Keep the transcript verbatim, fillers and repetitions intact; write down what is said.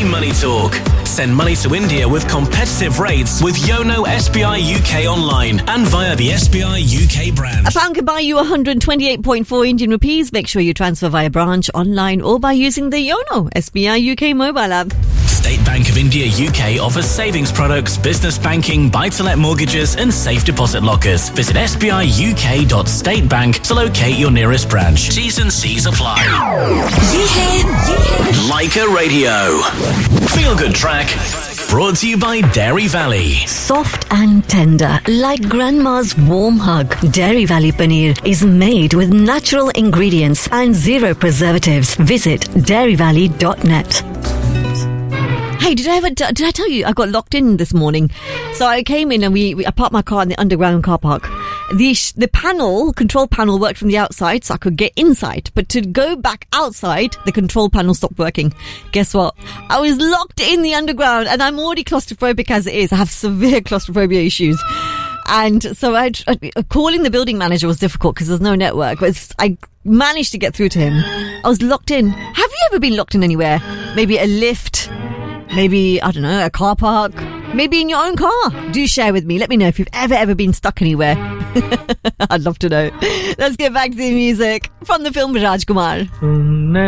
money talk. Send money to India with competitive rates with Yono S B I U K online and via the S B I U K branch. A pound can buy you one hundred twenty-eight point four Indian rupees. Make sure you transfer via branch, online or by using the Yono S B I U K mobile app. State Bank of India U K offers savings products, business banking, buy-to-let mortgages and safe deposit lockers. Visit s b i u k dot state bank to locate your nearest branch. T's and C's apply. Leica Radio. Feel good track. Brought to you by Dairy Valley. Soft and tender, like grandma's warm hug. Dairy Valley Paneer is made with natural ingredients and zero preservatives. Visit dairy valley dot net. Hey, did I ever, did I tell you I got locked in this morning? So I came in and we, we I parked my car in the underground car park. The the panel, control panel worked from the outside so I could get inside. But to go back outside, the control panel stopped working. Guess what? I was locked in the underground and I'm already claustrophobic as it is. I have severe claustrophobia issues. And so I, I, calling the building manager was difficult because there's no network. But I managed to get through to him. I was locked in. Have you ever been locked in anywhere? Maybe a lift? Maybe, I don't know, a car park? Maybe in your own car? Do share with me. Let me know if you've ever, ever been stuck anywhere. I'd love to know. Let's get back to the music from the film Rajkumar.